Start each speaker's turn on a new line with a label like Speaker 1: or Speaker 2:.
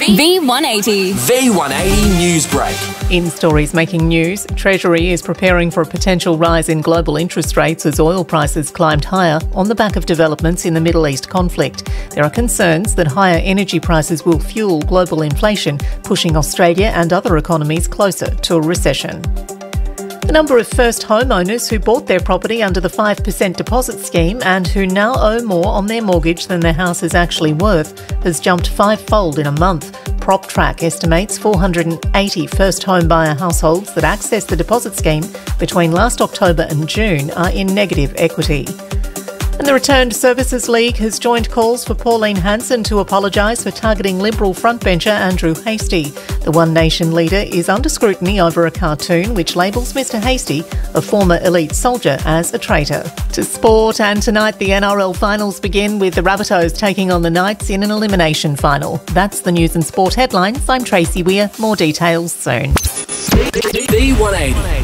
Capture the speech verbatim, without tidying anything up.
Speaker 1: V one eighty.
Speaker 2: V one eighty News Break.
Speaker 3: In stories making news, Treasury is preparing for a potential rise in global interest rates as oil prices climbed higher on the back of developments in the Middle East conflict. There are concerns that higher energy prices will fuel global inflation, pushing Australia and other economies closer to a recession. The number of first homeowners who bought their property under the five percent deposit scheme and who now owe more on their mortgage than their house is actually worth has jumped fivefold in a month. PropTrack estimates four hundred eighty first home buyer households that access the deposit scheme between last October and June are in negative equity. And the Returned Services League has joined calls for Pauline Hanson to apologise for targeting Liberal frontbencher Andrew Hastie. The One Nation leader is under scrutiny over a cartoon which labels Mr Hastie, a former elite soldier, as a traitor. To sport, and tonight the N R L finals begin with the Rabbitohs taking on the Knights in an elimination final. That's the news and sport headlines. I'm Tracy Weir. More details soon.
Speaker 2: V one eighty.